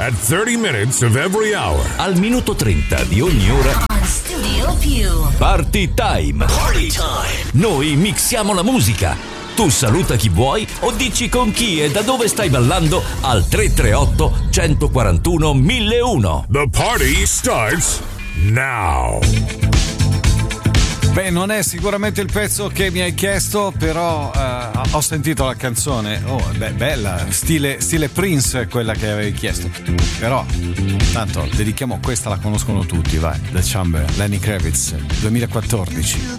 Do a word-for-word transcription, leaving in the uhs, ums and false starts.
At thirty minutes of every hour. Al minuto trenta di ogni ora. On Studio Più. Party time. Party time. Noi mixiamo la musica. Tu saluta chi vuoi o dici con chi e da dove stai ballando al tre tre otto, uno quattro uno, mille uno. The party starts now. Beh, non è sicuramente il pezzo che mi hai chiesto, però uh, ho sentito la canzone. Oh, beh, bella, stile, stile Prince, quella che avevi chiesto. Però, tanto, dedichiamo questa, la conoscono tutti, vai. The Chamber, Lenny Kravitz, duemilaquattordici.